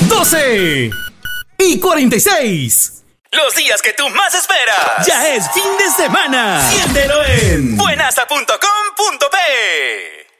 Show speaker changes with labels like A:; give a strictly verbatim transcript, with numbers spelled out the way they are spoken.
A: doce y cuarenta y seis.
B: Los días que tú más esperas.
A: Ya es fin de semana. Siéntelo en
B: buenasa punto com punto pe.